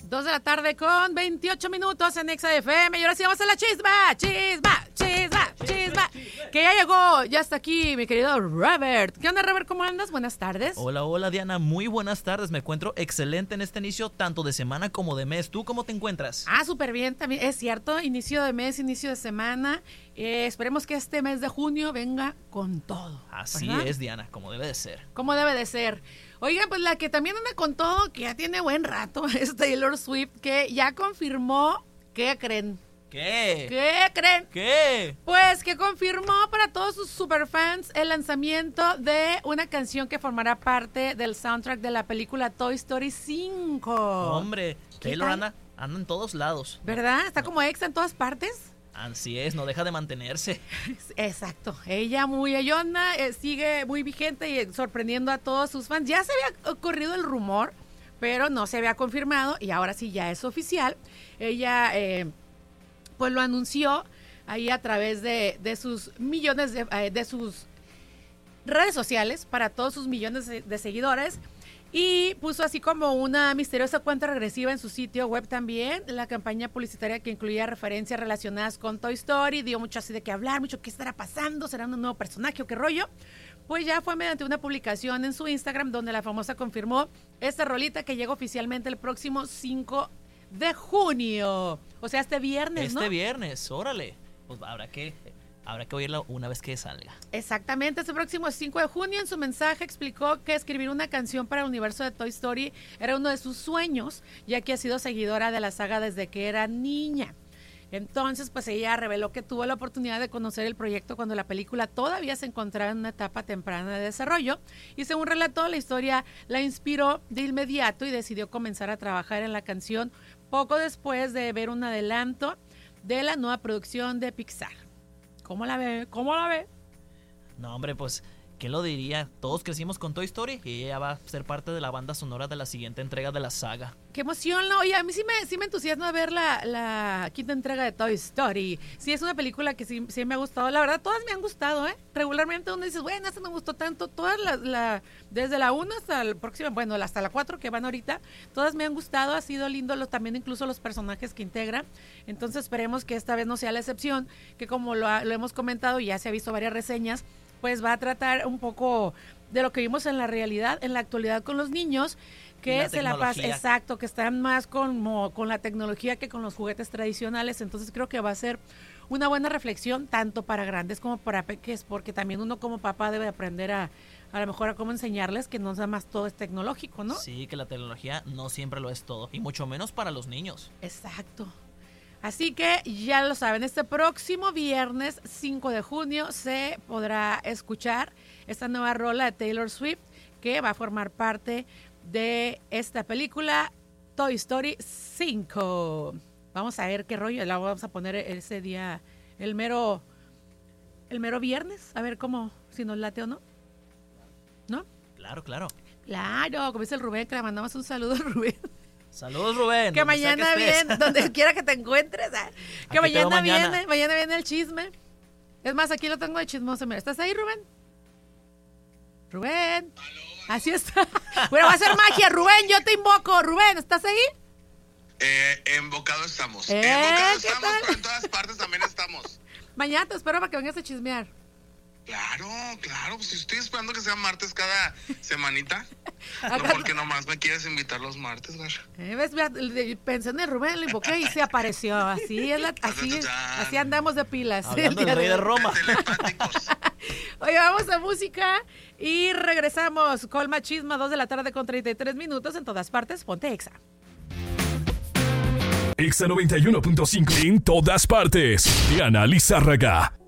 2 de la tarde con 28 minutos en Exa FM. Y ahora sí vamos a la chisma. Que ya llegó, ya está aquí mi querido Robert. ¿Qué onda, Robert? ¿Cómo andas? Buenas tardes. Hola, Diana. Muy buenas tardes. Me encuentro excelente en este inicio, tanto de semana como de mes. ¿Tú cómo te encuentras? Súper bien también. Es cierto, inicio de mes, inicio de semana. Esperemos que este mes de junio venga con todo. Así ¿verdad? es, Diana, como debe de ser. Como debe de ser. Oigan, pues la que también anda con todo, que ya tiene buen rato, es Taylor Swift, que ya confirmó. ¿Qué creen? ¿Qué? Pues que confirmó para todos sus superfans el lanzamiento de una canción que formará parte del soundtrack de la película Toy Story 5. Hombre, Taylor anda en todos lados. ¿Verdad? Está como exa en todas partes. Así es, no deja de mantenerse. Exacto. Ella muy ayona, sigue muy vigente y sorprendiendo a todos sus fans. Ya se había ocurrido el rumor, pero no se había confirmado y ahora sí ya es oficial. Ella pues lo anunció ahí a través de sus millones de sus redes sociales para todos sus millones de seguidores. Y puso así como una misteriosa cuenta regresiva en su sitio web también. La campaña publicitaria que incluía referencias relacionadas con Toy Story dio mucho así de qué hablar, mucho qué estará pasando, será un nuevo personaje o qué rollo. Pues ya fue mediante una publicación en su Instagram donde la famosa confirmó esta rolita que llega oficialmente el próximo 5 de junio. O sea, este viernes, ¿no? Este viernes, órale. Pues habrá que oírla una vez que salga. Exactamente, este próximo 5 de junio en su mensaje explicó que escribir una canción para el universo de Toy Story era uno de sus sueños, ya que ha sido seguidora de la saga desde que era niña. Entonces, pues ella reveló que tuvo la oportunidad de conocer el proyecto cuando la película todavía se encontraba en una etapa temprana de desarrollo y según relató, la historia la inspiró de inmediato y decidió comenzar a trabajar en la canción poco después de ver un adelanto de la nueva producción de Pixar. ¿Cómo la ve? No, hombre, pues, ¿quién lo diría? Todos crecimos con Toy Story y ella va a ser parte de la banda sonora de la siguiente entrega de la saga. ¡Qué emoción! ¿No? Oye, a mí sí me entusiasma ver la quinta entrega de Toy Story. Sí, es una película que sí me ha gustado. La verdad, todas me han gustado, ¿eh? Regularmente uno dice, bueno, esta me gustó tanto. Todas desde la 1 hasta la próxima, bueno, hasta la 4 que van ahorita, todas me han gustado. Ha sido lindo también incluso los personajes que integra. Entonces esperemos que esta vez no sea la excepción, que como lo hemos comentado y ya se ha visto varias reseñas, pues va a tratar un poco de lo que vimos en la realidad, en la actualidad con los niños, que se la pasa, exacto, que están más con la tecnología que con los juguetes tradicionales. Entonces creo que va a ser una buena reflexión tanto para grandes como para pequeños, porque también uno como papá debe aprender a lo mejor a cómo enseñarles que no nada más todo es tecnológico, ¿no? Sí, que la tecnología no siempre lo es todo, y mucho menos para los niños. Exacto. Así que ya lo saben, este próximo viernes 5 de junio se podrá escuchar esta nueva rola de Taylor Swift que va a formar parte de esta película Toy Story 5. Vamos a ver qué rollo, la vamos a poner ese día, el mero viernes, a ver cómo, si nos late o no. ¿No? Claro. Claro, como dice el Rubén, que le mandamos un saludo a Rubén. Saludos, Rubén. Que mañana viene, donde quiera que te encuentres. Que mañana viene el chisme. Es más, aquí lo tengo de chismoso. Mira, ¿estás ahí, Rubén? Rubén. ¿Aló? Así está. Bueno, va a ser magia, Rubén, yo te invoco. Rubén, ¿estás ahí? Embocado estamos. ¿Qué Pero en todas partes también estamos. Mañana te espero para que vengas a chismear. Claro, pues estoy esperando que sea martes cada semanita. No porque nomás me quieres invitar los martes, güey. ¿Ves? Pensé en el Rubén, lo invoqué y se apareció. Así andamos de pilas. Hablando del rey de Roma. Oye, vamos a música y regresamos con Machismo, 2 de la tarde con 33 minutos en todas partes. Ponte Exa. Exa 91.5 en todas partes. Diana Lizárraga.